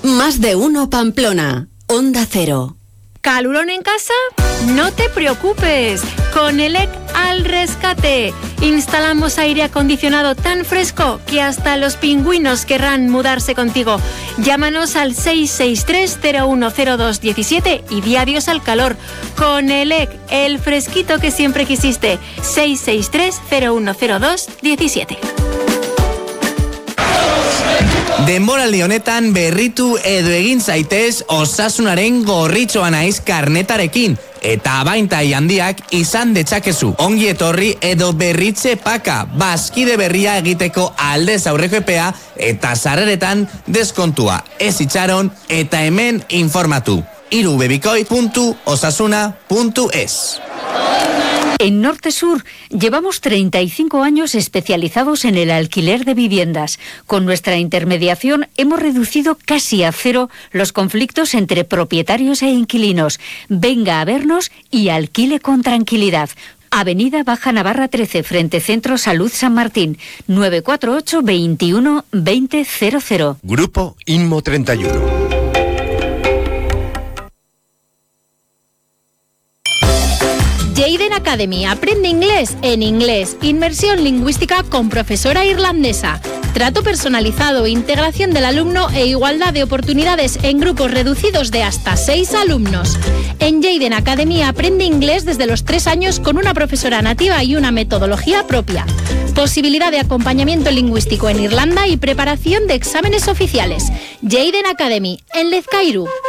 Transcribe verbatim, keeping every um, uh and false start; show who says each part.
Speaker 1: Más de uno Pamplona. Onda Cero.
Speaker 2: ¿Calurón en casa? No te preocupes. Con ELEC al rescate. Instalamos aire acondicionado tan fresco que hasta los pingüinos querrán mudarse contigo. Llámanos al seis seis tres cero uno cero dos uno siete y di adiós al calor. Con ELEC, el fresquito que siempre quisiste. seis seis tres cero uno cero dos uno siete.
Speaker 3: Denboraldi honetan berritu edo egin zaitez Osasunaren gorritxoa naiz karnetarekin. Eta abaintai handiak izan detzakezu. Ongi etorri edo berritze paka. Bazkide berria egiteko aldez aurreko epea eta sarreretan deskontua. Ez itxaron eta hemen informatu. irubebikoi puntu osasuna puntu es.
Speaker 4: En Norte Sur llevamos treinta y cinco años especializados en el alquiler de viviendas. Con nuestra intermediación hemos reducido casi a cero los conflictos entre propietarios e inquilinos. Venga a vernos y alquile con tranquilidad. Avenida Baja Navarra trece, frente Centro Salud San Martín, nueve cuatro ocho, veintiuno, veinte cero cero.
Speaker 5: Grupo Inmo treinta y uno.
Speaker 6: Jayden Academy, aprende inglés en inglés, inmersión lingüística con profesora irlandesa, trato personalizado, integración del alumno e igualdad de oportunidades en grupos reducidos de hasta seis alumnos. En Jayden Academy aprende inglés desde los tres años con una profesora nativa y una metodología propia. Posibilidad de acompañamiento lingüístico en Irlanda y preparación de exámenes oficiales. Jayden Academy, en Lezcairu.